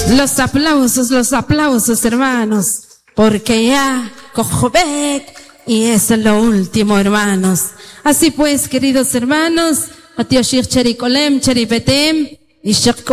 Los aplausos, hermanos, porque ya Cojobek y es lo último, hermanos. Así pues, queridos hermanos, Atiyoshir Cherikolem, Cheripetem, y